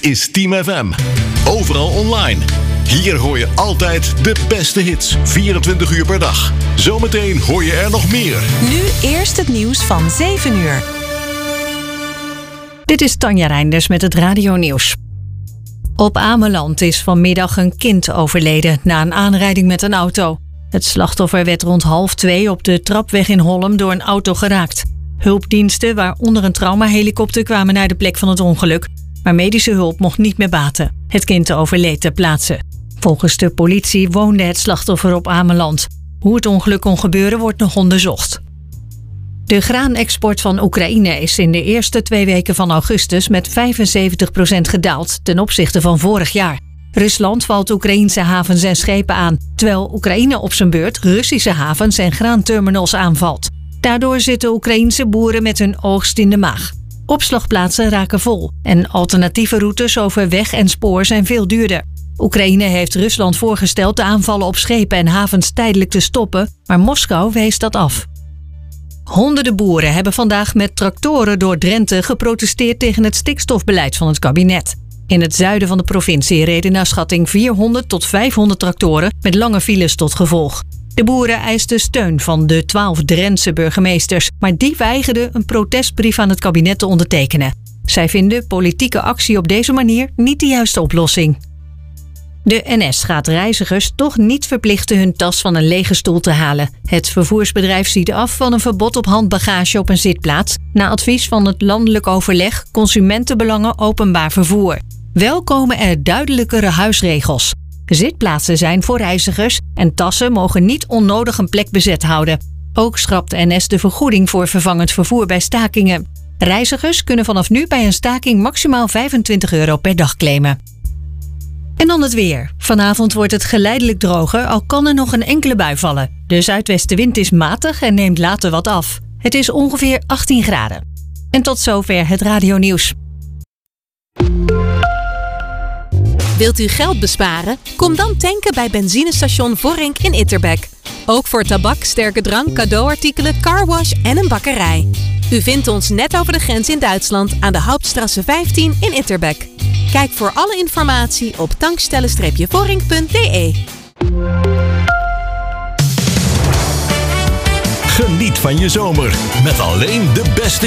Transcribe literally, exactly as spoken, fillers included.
is Team F M. Overal online. Hier hoor je altijd de beste hits, vierentwintig uur per dag. Zometeen hoor je er nog meer. Nu eerst het nieuws van zeven uur. Dit is Tanja Reinders met het radionieuws. Op Ameland is vanmiddag een kind overleden na een aanrijding met een auto. Het slachtoffer werd rond half twee op de trapweg in Holm door een auto geraakt. Hulpdiensten, waaronder een traumahelikopter, kwamen naar de plek van het ongeluk. Maar medische hulp mocht niet meer baten. Het kind overleed ter plaatse. Volgens de politie woonde het slachtoffer op Ameland. Hoe het ongeluk kon gebeuren wordt nog onderzocht. De graanexport van Oekraïne is in de eerste twee weken van augustus met vijfenzeventig procent gedaald ten opzichte van vorig jaar. Rusland valt Oekraïense havens en schepen aan, terwijl Oekraïne op zijn beurt Russische havens en graanterminals aanvalt. Daardoor zitten Oekraïense boeren met hun oogst in de maag. Opslagplaatsen raken vol en alternatieve routes over weg en spoor zijn veel duurder. Oekraïne heeft Rusland voorgesteld de aanvallen op schepen en havens tijdelijk te stoppen, maar Moskou wees dat af. Honderden boeren hebben vandaag met tractoren door Drenthe geprotesteerd tegen het stikstofbeleid van het kabinet. In het zuiden van de provincie reden naar schatting vierhonderd tot vijfhonderd tractoren met lange files tot gevolg. De boeren eisten steun van de twaalf Drentse burgemeesters, maar die weigerden een protestbrief aan het kabinet te ondertekenen. Zij vinden politieke actie op deze manier niet de juiste oplossing. De N S gaat reizigers toch niet verplichten hun tas van een lege stoel te halen. Het vervoersbedrijf ziet af van een verbod op handbagage op een zitplaats, na advies van het landelijk overleg Consumentenbelangen Openbaar Vervoer. Wel komen er duidelijkere huisregels. Zitplaatsen zijn voor reizigers en tassen mogen niet onnodig een plek bezet houden. Ook schrapt de N S de vergoeding voor vervangend vervoer bij stakingen. Reizigers kunnen vanaf nu bij een staking maximaal vijfentwintig euro per dag claimen. En dan het weer. Vanavond wordt het geleidelijk droger, al kan er nog een enkele bui vallen. De zuidwestenwind is matig en neemt later wat af. Het is ongeveer achttien graden. En tot zover het radionieuws. Wilt u geld besparen? Kom dan tanken bij benzinestation Vorink in Itterbeek. Ook voor tabak, sterke drank, cadeauartikelen, carwash en een bakkerij. U vindt ons net over de grens in Duitsland aan de Hauptstrasse vijftien in Itterbeek. Kijk voor alle informatie op tankstellen vorink punt d e. Geniet van je zomer met alleen de beste